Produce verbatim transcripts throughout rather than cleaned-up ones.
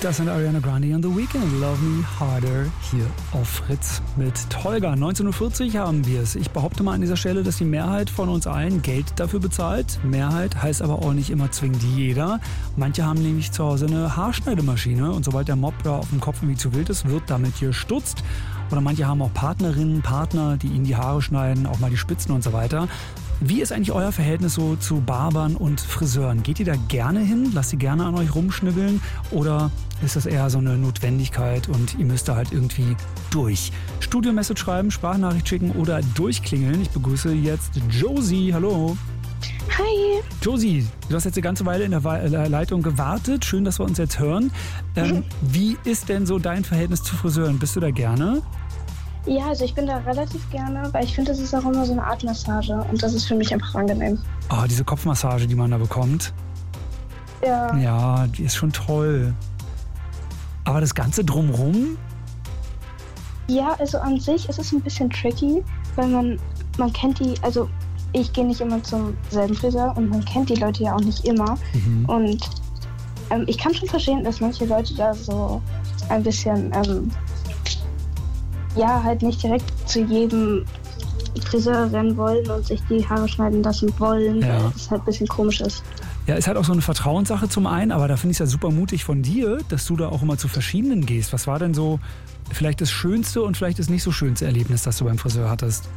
Das sind Ariana Grande und The Weeknd. Love Me Harder hier auf Fritz mit Tolga. neunzehn Uhr vierzig haben wir es. Ich behaupte mal an dieser Stelle, dass die Mehrheit von uns allen Geld dafür bezahlt. Mehrheit heißt aber auch nicht immer zwingend jeder. Manche haben nämlich zu Hause eine Haarschneidemaschine und sobald der Mob da auf dem Kopf irgendwie zu wild ist, wird damit gestutzt. Oder manche haben auch Partnerinnen, Partner, die ihnen die Haare schneiden, auch mal die Spitzen und so weiter. Wie ist eigentlich euer Verhältnis so zu Barbern und Friseuren? Geht ihr da gerne hin? Lasst ihr gerne an euch rumschnibbeln? Oder ist das eher so eine Notwendigkeit und ihr müsst da halt irgendwie durch? Studio-Message schreiben, Sprachnachricht schicken oder durchklingeln. Ich begrüße jetzt Josie. Hallo. Hi. Josie, du hast jetzt eine ganze Weile in der Leitung gewartet. Schön, dass wir uns jetzt hören. Ähm, wie ist denn so dein Verhältnis zu Friseuren? Bist du da gerne? Ja, also ich bin da relativ gerne, weil ich finde, das ist auch immer so eine Art Massage und das ist für mich einfach angenehm. Oh, diese Kopfmassage, die man da bekommt. Ja. Ja, die ist schon toll. Aber das Ganze drumrum? Ja, also an sich ist es ein bisschen tricky, weil man, man kennt die, also ich gehe nicht immer zum selben Friseur und man kennt die Leute ja auch nicht immer. Mhm. Und ähm, ich kann schon verstehen, dass manche Leute da so ein bisschen... Ähm, ja, halt nicht direkt zu jedem Friseur rennen wollen und sich die Haare schneiden lassen wollen, ja. Weil das halt ein bisschen komisch ist. Ja, ist halt auch so eine Vertrauenssache zum einen, aber da finde ich es ja super mutig von dir, dass du da auch immer zu verschiedenen gehst. Was war denn so vielleicht das schönste und vielleicht das nicht so schönste Erlebnis, das du beim Friseur hattest?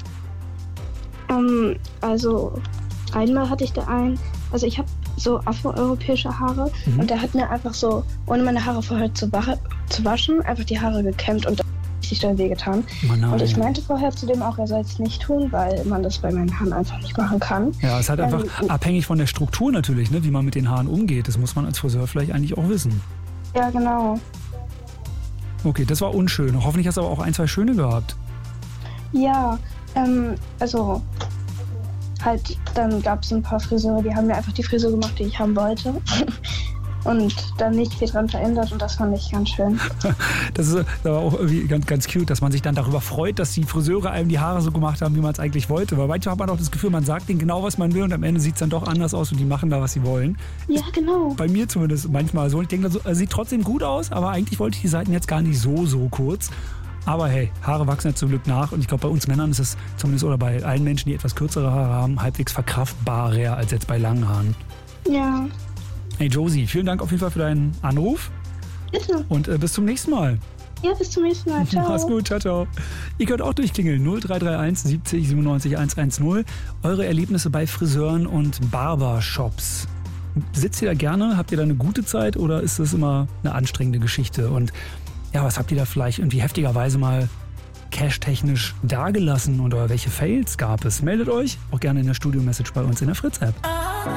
Ähm, also einmal hatte ich da einen, also ich habe so afroeuropäische Haare mhm. und der hat mir einfach so, ohne meine Haare vorher zu, wa- zu waschen, einfach die Haare gekämmt und richtig doll wehgetan. Oh und ich meinte vorher zu dem auch, er soll es nicht tun, weil man das bei meinen Haaren einfach nicht machen kann. Ja, es ist halt ähm, einfach abhängig von der Struktur natürlich, ne, wie man mit den Haaren umgeht. Das muss man als Friseur vielleicht eigentlich auch wissen. Ja, genau. Okay, das war unschön. Hoffentlich hast du aber auch ein, zwei schöne gehabt. Ja, ähm, also halt, dann gab es ein paar Friseure, die haben mir einfach die Frisur gemacht, die ich haben wollte. Und dann nicht viel dran verändert und das fand ich ganz schön. Das ist aber auch irgendwie ganz, ganz cute, dass man sich dann darüber freut, dass die Friseure einem die Haare so gemacht haben, wie man es eigentlich wollte. Weil manchmal hat man auch das Gefühl, man sagt denen genau, was man will und am Ende sieht es dann doch anders aus und die machen da, was sie wollen. Ja, genau. Bei mir zumindest manchmal so. Und ich denke, das sieht trotzdem gut aus, aber eigentlich wollte ich die Seiten jetzt gar nicht so, so kurz. Aber hey, Haare wachsen ja zum Glück nach und ich glaube, bei uns Männern ist es zumindest, oder bei allen Menschen, die etwas kürzere Haare haben, halbwegs verkraftbarer als jetzt bei langen Haaren. Ja. Hey Josie, vielen Dank auf jeden Fall für deinen Anruf. Bitte. Und äh, bis zum nächsten Mal. Ja, bis zum nächsten Mal. Ciao. Mach's gut, ciao, ciao. Ihr könnt auch durchklingeln. null drei drei eins siebzig siebenundneunzig hundertzehn. Eure Erlebnisse bei Friseuren und Barbershops. Sitzt ihr da gerne? Habt ihr da eine gute Zeit oder ist das immer eine anstrengende Geschichte? Und ja, was habt ihr da vielleicht irgendwie heftigerweise mal cash-technisch dagelassen oder welche Fails gab es? Meldet euch auch gerne in der Studio-Message bei uns in der Fritz-App.